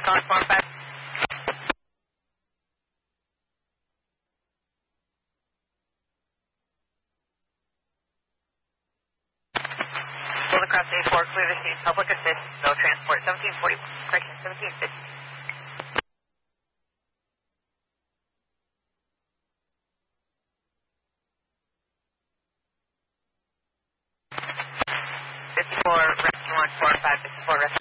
calling 405. Golden Cross A4, clear the scene, public assist, no transport, 1741, correction, 1750. 54, rescue 145, 54, rescue